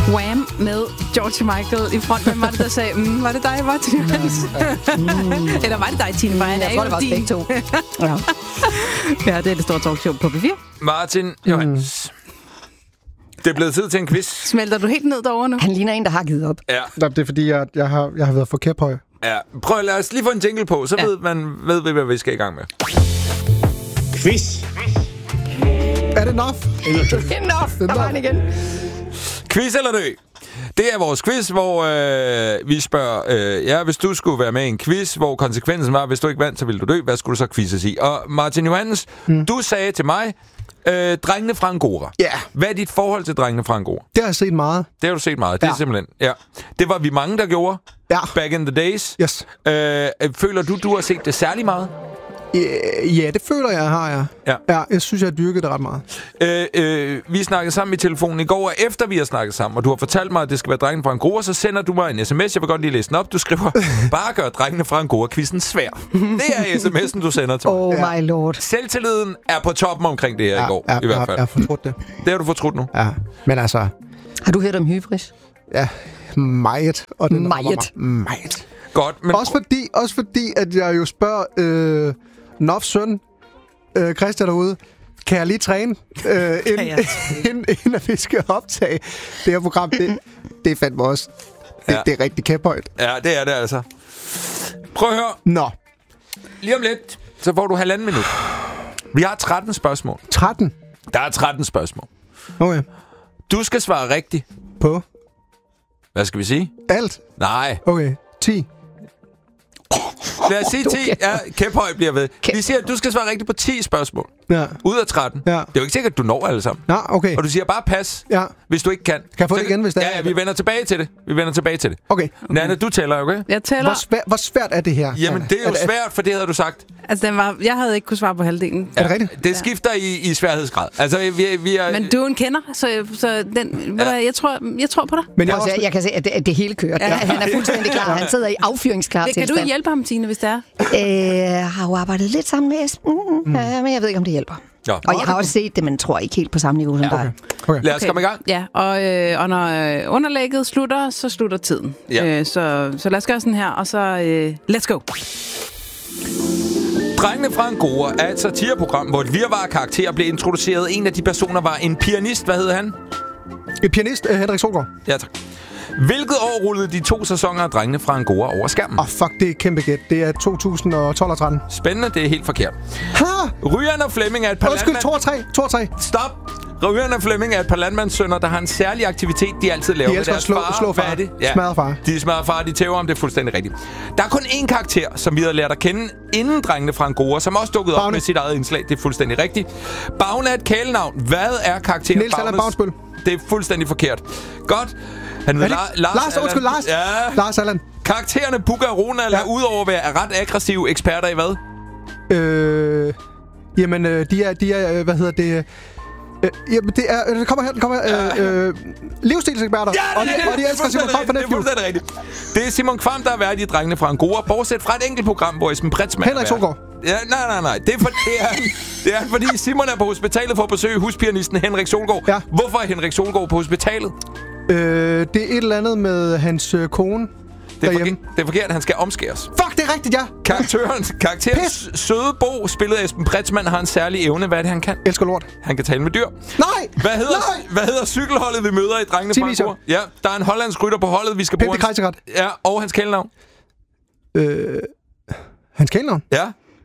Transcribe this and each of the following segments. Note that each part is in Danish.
Wham med George Michael i front. Hvem var det, der sagde, var det dig, Martin Johans? Eller var det dig, Tine? Jeg tror, det var os begge to. Ja, det er det store talkshow på P4. Martin Johans. Det er blevet tid til en quiz. Smelter du helt ned derovre nu? Han ligner en, der har givet op. Ja. Det er fordi, jeg har været for kæphøj. Ja. Prøv at lade os lige få en jingle på, så ved vi, hvad vi skal i gang med. Quiz. Er det enough? Enough! Der var han igen. Quiz eller dø? Det er vores quiz, hvor vi spørger, hvis du skulle være med i en quiz, hvor konsekvensen var, hvis du ikke vandt, så ville du dø. Hvad skulle du så quizzes i? Og Martin Johans, du sagde til mig, drengene fra Angora. Ja. Hvad er dit forhold til drengene fra Angora? Det har jeg set meget. Det har du set meget. Det er simpelthen, det var vi mange, der gjorde. Ja. Back in the days. Yes. Føler du har set det særlig meget? Ja, det føler jeg, har jeg. Ja. Jeg synes, jeg har dyrket det ret meget. Vi snakkede sammen i telefonen i går, og efter vi har snakket sammen, og du har fortalt mig, at det skal være drengene fra Angora, så sender du mig en sms. Jeg vil godt lige læse den op. Du skriver, bare gør drengene fra Angora-quizzen svær. Det er sms'en, du sender til mig. My lord. Selvtilliden er på toppen omkring det her i går, i hvert fald. Jeg har fortrudt det. Det har du fortrudt nu? Ja, men altså... Har du hørt om hybris? Ja, meget. Og den Meget. Godt, men... Også fordi, at jeg jo spørger Nofs søn, Christian derude, kan jeg lige træne, inden at vi skal optage det her program? Det er fandme også. Det er rigtig kæphøjt. Ja, det er det altså. Prøv at høre. Nå. Lige om lidt, så får du 1,5 minut. Vi har 13 spørgsmål. 13? Der er 13 spørgsmål. Okay. Du skal svare rigtigt. På? Hvad skal vi sige? Alt? Nej. Okay. 10. Lad os sige 10. Ja, kæphøj bliver ved. Vi siger, at du skal svare rigtigt på 10 spørgsmål. Ja. Ud af 13. Ja. Det er jo ikke sikkert, at du når alle sammen. Nå, okay. Og du siger bare pas, hvis du ikke kan. Kan jeg få det igen, hvis det er? Ja, vi vender tilbage til det. Okay. Nanne, du tæller, okay? Jeg tæller. Hvor svært er det her? Jamen, det er jo svært, for det havde du sagt. Altså, jeg havde ikke kunne svare på halvdelen. Er det rigtigt? Det skifter i sværhedsgrad. Altså, vi er... Men du er en kender, så den, jeg tror på dig. Men jeg kan se, at det hele kører. Ja. Han er fuldstændig klar. Han sidder i afføringsklar tilstand. Kan du hjælpe ham, Tine, hvis det er? Har jo arbejdet lidt sammen med Esben, men jeg ved ikke, om det hjælper. Ja. Og jeg har også set det, men tror ikke helt på samme niveau som dig. Okay. Lad os komme i gang. Ja, og når underlægget slutter, så slutter tiden. Ja. Så lad os gøre sådan her, og så let's go. Drengene fra Angora er et satireprogram, hvor et virvar af karakterer blev introduceret. En af de personer var en pianist. Hvad hed han? En pianist, Henrik Solgaard. Ja, tak. Hvilket år rullede de 2 sæsoner af Drengene fra Angora over skærmen? Fuck, det er kæmpe gæt. Det er 2012 og 13. Spændende, det er helt forkert. Ha! Ryan og Flemming er et par Undskyld, 2 og 3. Stop! Ryan og Flemming er et par landmandssønner, der har en særlig aktivitet, de altid laver med deres far. Slå far. Hvad er det? Ja. Smadrer far. De smadrer far, de tæver om, det er fuldstændig rigtigt. Der er kun én karakter, som vi havde lært at kende inden Drengene fra Angora, som også dukkede op med sit eget indslag. Det er fuldstændig rigtigt. Bagne er et kælenavn. Hvad er karakteren Niels Allan Bavnsbøl. Det er fuldstændig forkert. Godt. Han hedder Lars. Ja. Lars Allan. Karaktererne Bugge og Ronald er udover at være ret aggressive eksperter i hvad? Jamen, de er, hvad hedder det... Jamen, det er... Den kommer her. Livsstilseksperter. Ja, og de elsker Simon Kvam fra det er fuldstændig rigtigt. Det er Simon Kvam, der er vært i Drengene fra Angora, bortset fra et enkelt program, hvor Esben Pretzmann Henrik Solgaard. Ja, nej. Det er fordi Simon er på hospitalet for at besøge huspianisten Henrik Solgaard. Ja. Hvorfor er Henrik Solgaard på hospitalet? Det er et eller andet med hans kone. Det er forkert, at han skal omskæres. Fuck, det er rigtigt, ja! Karakterens søde Bo, spillet af Esben Pretzmann, har en særlig evne. Hvad er det, han kan? Elsker lort. Han kan tale med dyr. Nej! Hvad hedder cykelholdet, vi møder i Drengene fra Angora? Ja, der er en hollandsk rytter på holdet, vi skal bruge. Peter Kajsegat. Ja, og hans kælenavn. Hans kælenavn? Ja.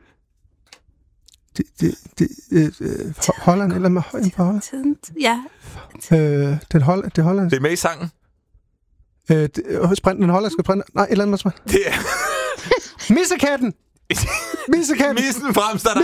Holland, eller med højen på Holland? Ja. Det er Holland. Det er med i sangen. Den hollandske sprint. Nej, et eller andet med det er... Missekatten! Missen fra Amsterdam.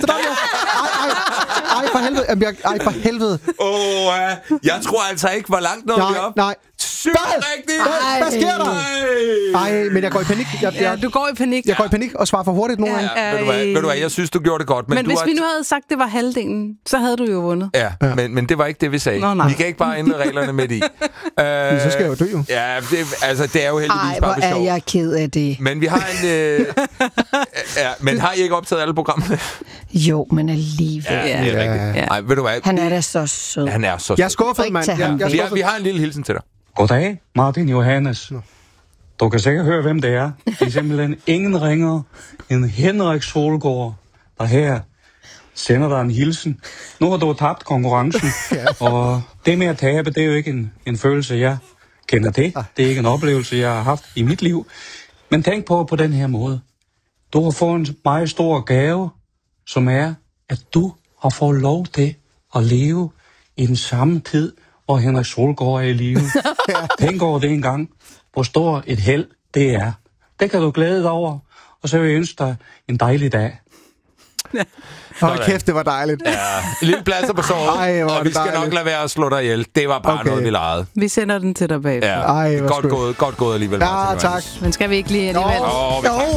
Ej, for helvede. For helvede. Jeg tror altså ikke, hvor langt nåede vi op. Nej. Sygt rigtigt. Hvad sker der? Ej, men jeg går i panik. Du går i panik. Jeg går i panik og svarer for hurtigt nogle gange. Ved du hvad, jeg synes, du gjorde det godt. Men hvis vi nu havde sagt, det var halvdelen, så havde du jo vundet. Ja. Men det var ikke det, vi sagde. Vi kan ikke bare ændre reglerne midt i. Så skal jeg jo dø, jo. Ja, det er jo heldigvis bare for sjov. Ej, hvor er jeg ked af det. Men vi har en... men har I ikke optaget alle programmerne? Jo, men alligevel. Ja, det er rigtigt. Ja. Ej, ved du hvad? Han er da så sød. Han er så sød. Jeg er skuffet, mand. Vi har en lille hilsen til dig. Goddag, Martin Johannes. Du kan sikkert høre, hvem det er. Det er simpelthen ingen ringer end Henrik Solgaard, der her sender dig en hilsen. Nu har du tabt konkurrencen, og det med at tabe, det er jo ikke en følelse, jeg kender det. Det er ikke en oplevelse, jeg har haft i mit liv. Men tænk på den her måde. Du har fået en meget stor gave, som er, at du har fået lov til at leve i den samme tid, hvor Henrik Solgaard er i live. Tænk over det en gang, hvor stor et held det er. Det kan du glæde dig over, og så vil jeg ønske dig en dejlig dag. Hold kæft, det var dejligt. Ja, en lille pladser på såret, og vi skal nok lade være at slå dig ihjel. Det var bare noget, vi legede. Vi sender den til dig bagefter. Ja. Ej, godt gået alligevel. Ja, tak. Men skal vi ikke lige alligevel?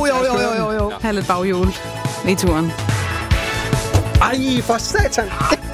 Jo. Have lidt baghjul i turen. Ej, for satan.